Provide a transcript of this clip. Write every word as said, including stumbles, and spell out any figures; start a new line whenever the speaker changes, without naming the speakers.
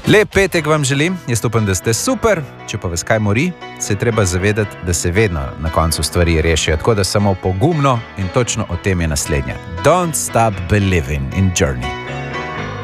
Lep petek vam želim, jaz upam, da ste super, če pa vas kaj mori, se je treba zavedati, da se vedno na koncu stvari rešijo, tako da samo pogumno in točno o tem je naslednja. Don't stop believing in journey.